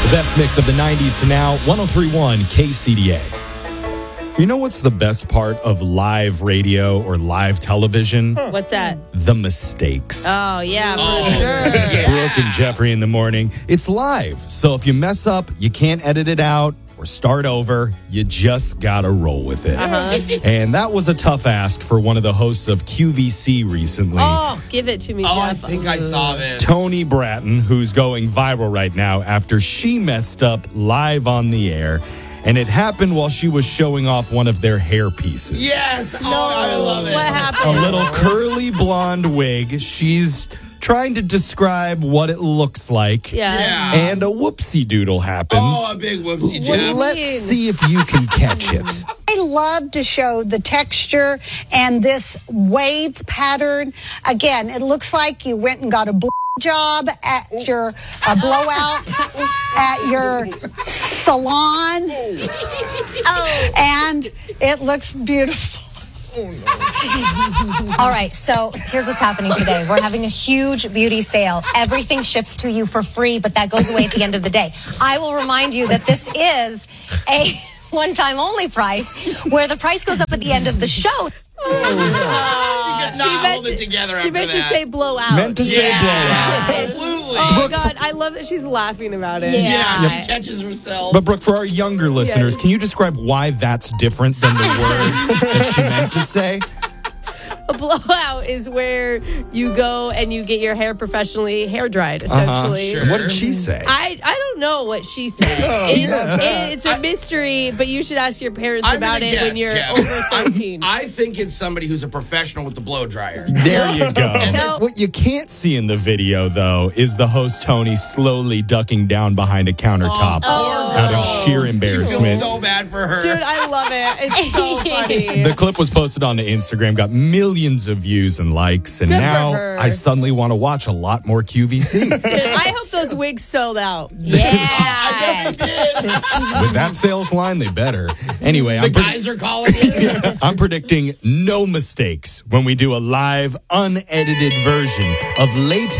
The best mix of the 90s to now, 103.1 KCDA. You know what's the best part of live radio or live television? What's that? The mistakes. Oh, yeah, for sure. It's Brooke and Jeffrey in the morning. It's live, so if you mess up, you can't edit it out or start over. You just gotta roll with it. And that was a tough ask for one of the hosts of QVC recently. Oh, give it to me, Jeff. I think I saw this. Tony Bratton, who's going viral right now after she messed up live on the air. And it happened while she was showing off one of their hair pieces. Yes. I love it. What A happened? little curly blonde wig. She's trying to describe what it looks like. Yeah. And a whoopsie doodle happens. Oh, a big whoopsie, What do Jeff. you Let's mean? see if you can catch it. I love to show the texture and this wave pattern. Again, it looks like you went and got a job at your blowout at your salon. And it looks beautiful. All right, so here's what's happening today. We're having a huge beauty sale. Everything ships to you for free, but that goes away at the end of the day. I will remind you that this is a one-time only price, where the price goes up at the end of the show. You could not hold it together She after meant to that. say blowout. Meant to say blowout. Absolutely. Oh, my God. I love that she's laughing about it. Yeah, she catches herself. But Brooke, for our younger listeners, can you describe why that's different than the word that she meant to say? A blowout is where you go and you get your hair professionally hair dried, essentially. Sure. What did she say? I don't know what she said. It's a mystery, but you should ask your parents I'm about gonna it guess, when you're Jeff. over 13. I think it's somebody who's a professional with the blow dryer. There you go. No. What you can't see in the video, though, is the host Tony slowly ducking down behind a countertop out of sheer I feel embarrassment. so bad for her. Dude, I love it. It's so funny. The clip was posted on Instagram, got millions of views and likes, and Good for now her. I suddenly want to watch a lot more QVC. Dude, I hope those wigs sold out. Yeah. With that sales line, they better. Anyway, The guys are calling you. I'm predicting no mistakes when we do a live, unedited version of Late